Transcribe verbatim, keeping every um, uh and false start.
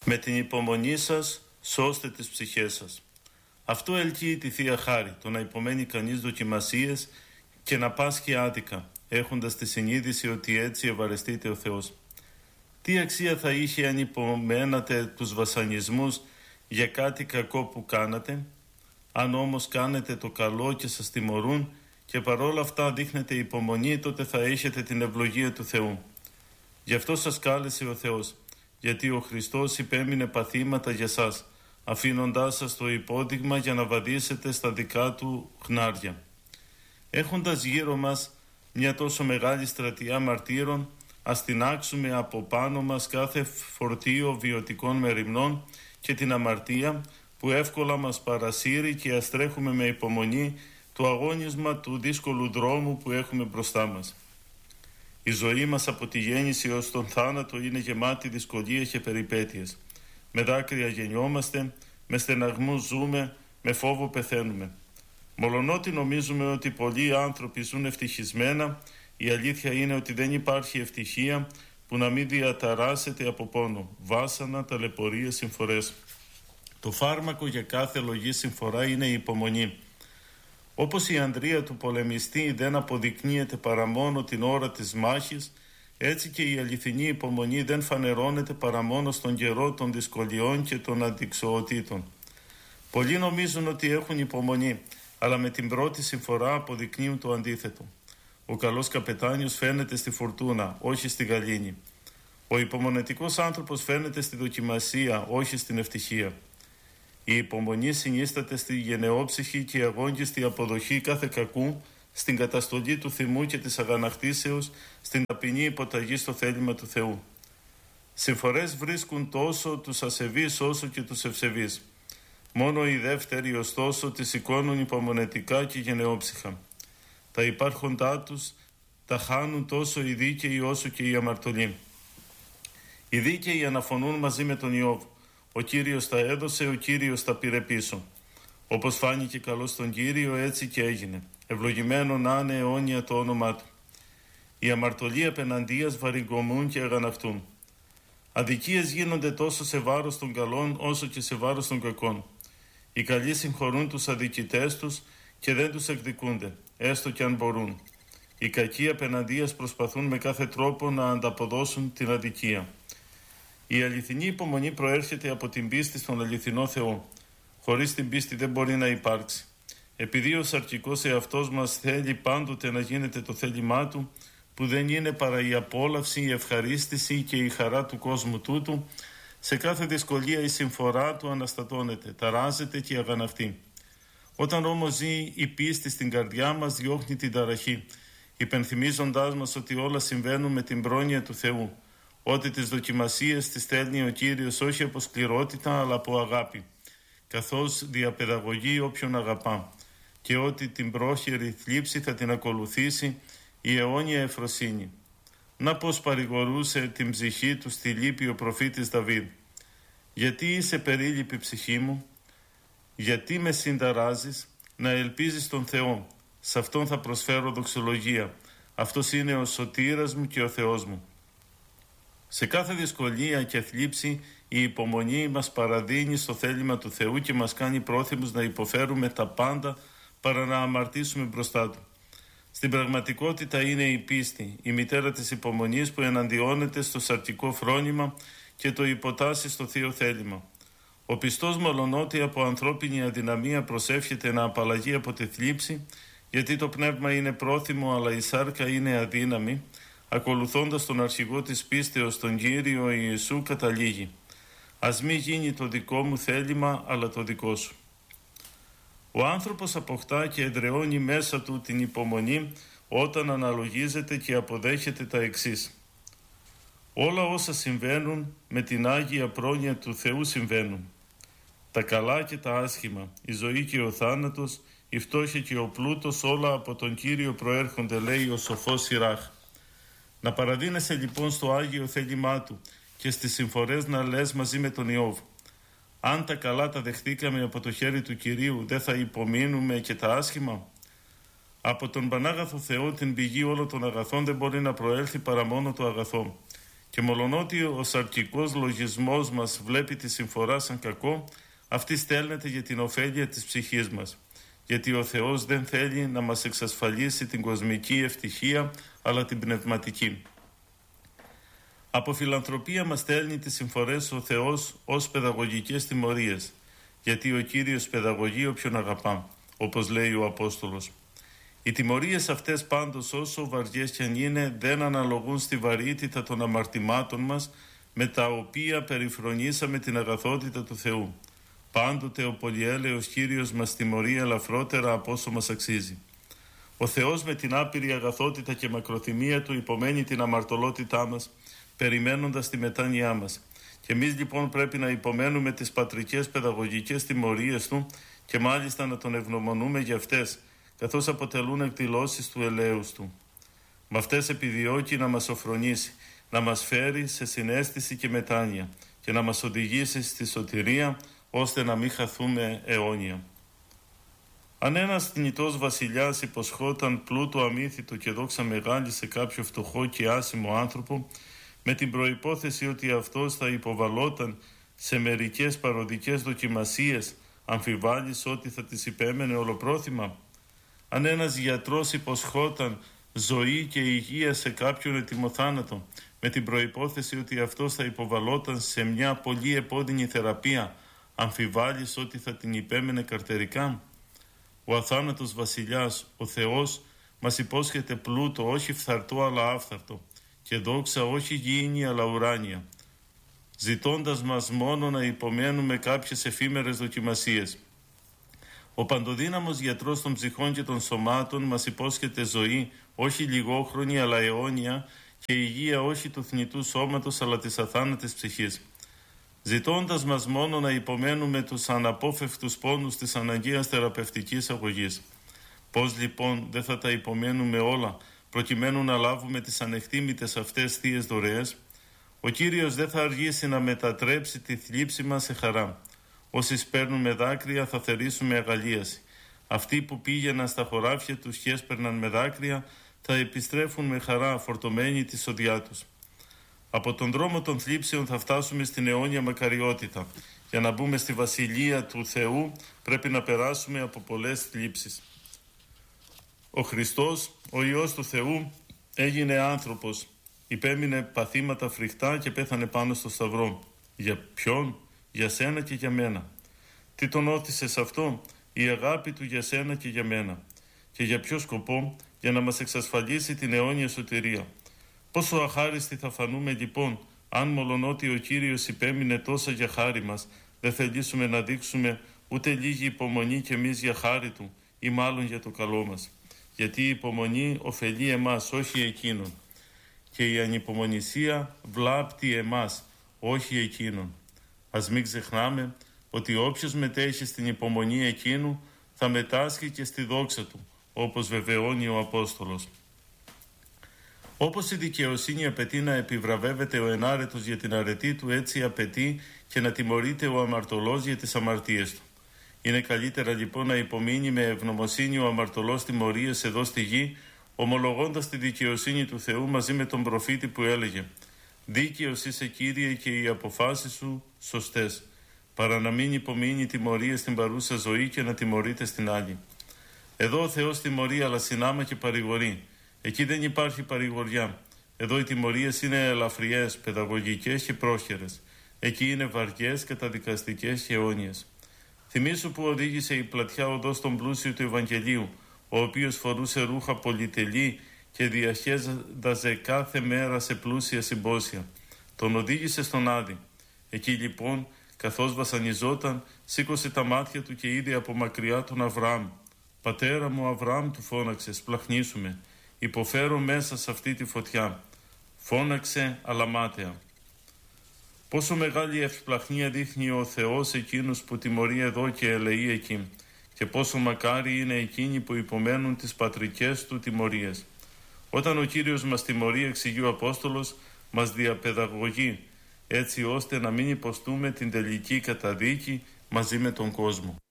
Με την υπομονή σας σώστε τις ψυχές σας. Αυτό ελκύει τη Θεία Χάρη, το να υπομένει κανείς δοκιμασίες και να πάσχει άδικα, έχοντας τη συνείδηση ότι έτσι ευαρεστείται ο Θεός. Τι αξία θα είχε αν υπομένατε τους βασανισμούς για κάτι κακό που κάνατε? Αν όμως κάνετε το καλό και σας τιμωρούν και παρόλα αυτά δείχνετε υπομονή, τότε θα έχετε την ευλογία του Θεού. Γι' αυτό σας κάλεσε ο Θεός, γιατί ο Χριστός υπέμεινε παθήματα για σας, αφήνοντάς σας το υπόδειγμα για να βαδίσετε στα δικά του χνάρια. Έχοντας γύρω μας μια τόσο μεγάλη στρατιά μαρτύρων, ας τινάξουμε από πάνω μας κάθε φορτίο βιωτικών μεριμνών και την αμαρτία που εύκολα μας παρασύρει, και ας τρέχουμε με υπομονή το αγώνισμα του δύσκολου δρόμου που έχουμε μπροστά μας. Η ζωή μας από τη γέννηση ως τον θάνατο είναι γεμάτη δυσκολίες και περιπέτειες. Με δάκρυα γεννιόμαστε, με στεναγμούς ζούμε, με φόβο πεθαίνουμε. Μολονότι νομίζουμε ότι πολλοί άνθρωποι ζουν ευτυχισμένα, η αλήθεια είναι ότι δεν υπάρχει ευτυχία που να μην διαταράσσεται από πόνο, βάσανα, ταλαιπωρίες, συμφορές. Το φάρμακο για κάθε λογή συμφορά είναι η υπομονή. Όπως η ανδρεία του πολεμιστή δεν αποδεικνύεται παρά μόνο την ώρα της μάχης, έτσι και η αληθινή υπομονή δεν φανερώνεται παρά μόνο στον καιρό των δυσκολιών και των αντιξοοτήτων. Πολλοί νομίζουν ότι έχουν υπομονή, αλλά με την πρώτη συμφορά αποδεικνύουν το αντίθετο. Ο καλός καπετάνιος φαίνεται στη φουρτούνα, όχι στη γαλήνη. Ο υπομονετικός άνθρωπος φαίνεται στη δοκιμασία, όχι στην ευτυχία. Η υπομονή συνίσταται στη γενναιόψυχη και αγόγγιστη αποδοχή κάθε κακού, στην καταστολή του θυμού και της αγανακτήσεως, στην ταπεινή υποταγή στο θέλημα του Θεού. Συμφορές βρίσκουν τόσο τους ασεβείς όσο και τους ευσεβείς. Μόνο οι δεύτεροι ωστόσο τις σηκώνουν υπομονετικά και γενναιόψυχα. Τα υπάρχοντά τους τα χάνουν τόσο οι δίκαιοι όσο και οι αμαρτωλοί. Οι δίκαιοι αναφωνούν μαζί με τον Ιώβ. Ο Κύριος τα έδωσε, ο Κύριος τα πήρε πίσω. Όπως φάνηκε καλό στον Κύριο, έτσι και έγινε. Ευλογημένο να είναι αιώνια το όνομά του. Οι αμαρτωλοί απέναντίας βαρυγκομούν και αγανακτούν. Αδικίες γίνονται τόσο σε βάρος των καλών όσο και σε βάρος των κακών. Οι καλοί συγχωρούν τους αδικητές τους και δεν τους εκδικούνται, έστω και αν μπορούν. Οι κακοί απέναντίας προσπαθούν με κάθε τρόπο να ανταποδώσουν την αδικία. Η αληθινή υπομονή προέρχεται από την πίστη στον αληθινό Θεό. Χωρίς την πίστη δεν μπορεί να υπάρξει. Επειδή ο σαρκικός εαυτός μας θέλει πάντοτε να γίνεται το θέλημά του, που δεν είναι παρά η απόλαυση, η ευχαρίστηση και η χαρά του κόσμου τούτου, σε κάθε δυσκολία η συμφορά του αναστατώνεται, ταράζεται και αγανακτεί. Όταν όμως ζει η πίστη στην καρδιά μας, διώχνει την ταραχή, υπενθυμίζοντάς μας ότι όλα συμβαίνουν με την πρόνοια του Θεού, ότι τις δοκιμασίες τις στέλνει ο Κύριος όχι από σκληρότητα αλλά από αγάπη, καθώς διαπαιδαγωγεί όποιον αγαπά, και ότι την πρόχειρη θλίψη θα την ακολουθήσει η αιώνια ευφροσύνη. Να πως παρηγορούσε την ψυχή του στη λύπη ο προφήτης Δαβίδ. «Γιατί είσαι περίλυπη ψυχή μου, γιατί με συνταράζεις? Να ελπίζεις τον Θεό, σε Αυτόν θα προσφέρω δοξολογία. Αυτός είναι ο σωτήρας μου και ο Θεός μου». Σε κάθε δυσκολία και θλίψη η υπομονή μας παραδίνει στο θέλημα του Θεού και μας κάνει πρόθυμους να υποφέρουμε τα πάντα παρά να αμαρτήσουμε μπροστά Του. Στην πραγματικότητα είναι η πίστη, η μητέρα της υπομονής, που εναντιώνεται στο σαρκικό φρόνημα και το υποτάσσει στο θείο θέλημα. Ο πιστός, μολονότι από ανθρώπινη αδυναμία προσεύχεται να απαλλαγεί από τη θλίψη, γιατί το πνεύμα είναι πρόθυμο αλλά η σάρκα είναι αδύναμη, ακολουθώντας τον αρχηγό της πίστεως, τον Κύριο Ιησού, καταλήγει: «Ας μη γίνει το δικό μου θέλημα, αλλά το δικό σου». Ο άνθρωπος αποκτά και εδραιώνει μέσα του την υπομονή όταν αναλογίζεται και αποδέχεται τα εξής: όλα όσα συμβαίνουν με την Άγια πρόνοια του Θεού συμβαίνουν. Τα καλά και τα άσχημα, η ζωή και ο θάνατος, η φτώχεια και ο πλούτος, όλα από τον Κύριο προέρχονται, λέει ο σοφός Σιράχ. Να παραδίνεσαι λοιπόν στο Άγιο θέλημά Του και στις συμφορές να λες μαζί με τον Ιώβ: αν τα καλά τα δεχτήκαμε από το χέρι του Κυρίου, δεν θα υπομείνουμε και τα άσχημα? Από τον Πανάγαθο Θεό, την πηγή όλων των αγαθών, δεν μπορεί να προέλθει παρά μόνο το αγαθό. Και μολονότι ο σαρκικός λογισμός μας βλέπει τη συμφορά σαν κακό, αυτή στέλνεται για την ωφέλεια της ψυχής μας. Γιατί ο Θεός δεν θέλει να μας εξασφαλίσει την κοσμική ευτυχία, αλλά την πνευματική. Από φιλανθρωπία μας στέλνει τις συμφορές ο Θεός ως παιδαγωγικές τιμωρίες, γιατί ο Κύριος παιδαγωγεί όποιον αγαπά, όπως λέει ο Απόστολος. Οι τιμωρίες αυτές πάντως, όσο βαριές κι αν είναι, δεν αναλογούν στη βαρύτητα των αμαρτημάτων μας, με τα οποία περιφρονήσαμε την αγαθότητα του Θεού. Πάντοτε ο πολυέλεος Κύριος μας τιμωρεί ελαφρότερα από όσο μας αξίζει. Ο Θεός με την άπειρη αγαθότητα και μακροθυμία Του υπομένει την αμαρτωλότητά μας, περιμένοντας τη μετάνοιά μας. Και εμείς λοιπόν πρέπει να υπομένουμε τις πατρικές παιδαγωγικές τιμωρίες Του και μάλιστα να Τον ευγνωμονούμε για αυτές, καθώς αποτελούν εκδηλώσεις του ελέους Του. Με αυτές επιδιώκει να μας σοφρονήσει, να μας φέρει σε συναίσθηση και μετάνοια και να μας οδηγήσει στη σωτηρία, ώστε να μην χαθούμε αιώνια. Αν ένας θνητός βασιλιάς υποσχόταν πλούτο αμύθιτο και δόξα μεγάλη σε κάποιο φτωχό και άσημο άνθρωπο, με την προϋπόθεση ότι αυτός θα υποβαλόταν σε μερικές παροδικές δοκιμασίες, αμφιβάλλεις ότι θα τις υπέμενε ολοπρόθυμα? Αν ένας γιατρός υποσχόταν ζωή και υγεία σε κάποιον ετοιμοθάνατο, με την προϋπόθεση ότι αυτός θα υποβαλόταν σε μια πολύ επώδυνη θεραπεία, αμφιβάλλεις ότι θα την υπέμενε καρτερικά? Ο αθάνατος βασιλιάς, ο Θεός, μας υπόσχεται πλούτο όχι φθαρτό αλλά άφθαρτο και δόξα όχι γήινη αλλά ουράνια, ζητώντας μας μόνο να υπομένουμε κάποιες εφήμερες δοκιμασίες. Ο παντοδύναμος γιατρός των ψυχών και των σωμάτων μας υπόσχεται ζωή όχι λιγόχρονη αλλά αιώνια και υγεία όχι του θνητού σώματος αλλά της αθάνατης ψυχής, ζητώντας μας μόνο να υπομένουμε τους αναπόφευκτους πόνους της αναγκαίας θεραπευτικής αγωγής. Πώς λοιπόν δεν θα τα υπομένουμε όλα, προκειμένου να λάβουμε τις ανεκτήμητες αυτές θείες δωρεές? Ο Κύριος δεν θα αργήσει να μετατρέψει τη θλίψη μας σε χαρά. Όσοι σπέρνουν με δάκρυα θα θερήσουν με αγαλίαση. Αυτοί που πήγαιναν στα χωράφια τους και έσπερναν με δάκρυα θα επιστρέφουν με χαρά, φορτωμένοι τη σοδειά τους. Από τον δρόμο των θλίψεων θα φτάσουμε στην αιώνια μακαριότητα. Για να μπούμε στη Βασιλεία του Θεού πρέπει να περάσουμε από πολλές θλίψεις. Ο Χριστός, ο Υιός του Θεού, έγινε άνθρωπος, υπέμεινε παθήματα φρικτά και πέθανε πάνω στο σταυρό. Για ποιον? Για σένα και για μένα. Τι τον όθησε σε αυτό? Η αγάπη του για σένα και για μένα. Και για ποιο σκοπό? Για να μας εξασφαλίσει την αιώνια σωτηρία. Πόσο αχάριστοι θα φανούμε λοιπόν, αν μολονότι ο Κύριος υπέμεινε τόσα για χάρη μας, δεν θελήσουμε να δείξουμε ούτε λίγη υπομονή κι εμείς για χάρη Του, ή μάλλον για το καλό μας. Γιατί η υπομονή ωφελεί εμάς, όχι εκείνον. Και η ανυπομονησία βλάπτει εμάς, όχι εκείνον. Ας μην ξεχνάμε ότι όποιος μετέχει στην υπομονή εκείνου θα μετάσχει και στη δόξα Του, όπως βεβαιώνει ο Απόστολος. Όπως η δικαιοσύνη απαιτεί να επιβραβεύεται ο ενάρετος για την αρετή του, έτσι απαιτεί και να τιμωρείται ο αμαρτωλός για τις αμαρτίες του. Είναι καλύτερα λοιπόν να υπομείνει με ευγνωμοσύνη ο αμαρτωλός τιμωρίες εδώ στη γη, ομολογώντας τη δικαιοσύνη του Θεού μαζί με τον προφήτη που έλεγε «Δίκαιος είσαι Κύριε και οι αποφάσεις Σου σωστές», παρά να μην υπομείνει τιμωρίες στην παρούσα ζωή και να τιμωρείται στην άλλη. Εδώ ο Θεός τιμωρεί αλλά συνάμα και παρηγορεί. Εκεί δεν υπάρχει παρηγοριά. Εδώ οι τιμωρίες είναι ελαφριές, παιδαγωγικές και πρόχειρες. Εκεί είναι βαριές, καταδικαστικές και αιώνιες. Θυμήσου που οδήγησε η πλατιά οδός τον πλούσιο του Ευαγγελίου, ο οποίος φορούσε ρούχα πολυτελή και διαχέζαζε κάθε μέρα σε πλούσια συμπόσια. Τον οδήγησε στον Άδη. Εκεί λοιπόν, καθώς βασανιζόταν, σήκωσε τα μάτια του και είδε από μακριά τον Αβραάμ. «Πατέρα μου Αβραάμ», του φώναξε, «σπλαχνίσουμε. Υποφέρω μέσα σε αυτή τη φωτιά». Φώναξε αλλά μάταια. Πόσο μεγάλη ευσπλαχνία δείχνει ο Θεός εκείνους που τιμωρεί εδώ και ελεεί εκεί, και πόσο μακάρι είναι εκείνοι που υπομένουν τις πατρικές Του τιμωρίες. Όταν ο Κύριος μας τιμωρεί, εξηγεί ο Απόστολος, μας διαπαιδαγωγεί, έτσι ώστε να μην υποστούμε την τελική καταδίκη μαζί με τον κόσμο.